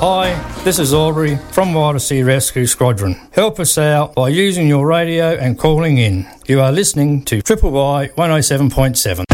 Hi, this is Aubrey from Wild Sea Rescue Squadron. Help us out by using your radio and calling in. You are listening to Triple Y 107.7.